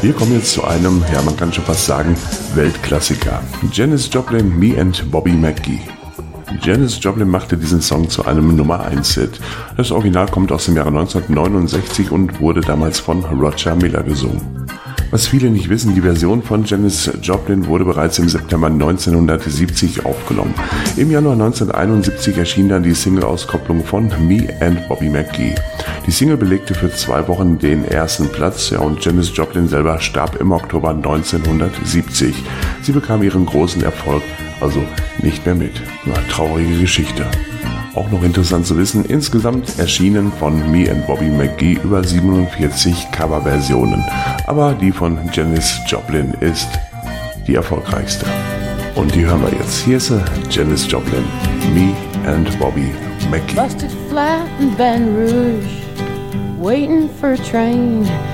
Wir kommen jetzt zu einem, ja man kann schon fast sagen, Weltklassiker. Janis Joplin, Me and Bobby McGee. Janis Joplin machte diesen Song zu einem Nummer-1-Hit. Das Original kommt aus dem Jahre 1969 und wurde damals von Roger Miller gesungen. Was viele nicht wissen, die Version von Janis Joplin wurde bereits im September 1970 aufgenommen. Im Januar 1971 erschien dann die Single-Auskopplung von Me and Bobby McGee. Die Single belegte für 2 Wochen den ersten Platz, und Janis Joplin selber starb im Oktober 1970. Sie bekam ihren großen Erfolg also nicht mehr mit. Eine traurige Geschichte. Auch noch interessant zu wissen, insgesamt erschienen von Me and Bobby McGee über 47 Coverversionen. Aber die von Janis Joplin ist die erfolgreichste. Und die hören wir jetzt. Hier ist Janis Joplin, Me and Bobby McGee. Busted flat in Baton Rouge, waiting for a train.